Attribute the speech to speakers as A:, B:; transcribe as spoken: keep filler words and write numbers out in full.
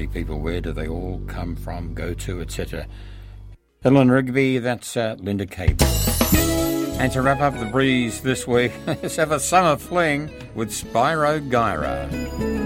A: family people, where do they all come from, go to, et cetera. Ellen Rigby, that's uh, Linda Cable. And to wrap up the breeze this week, let's have a summer fling with Spyro Gyra.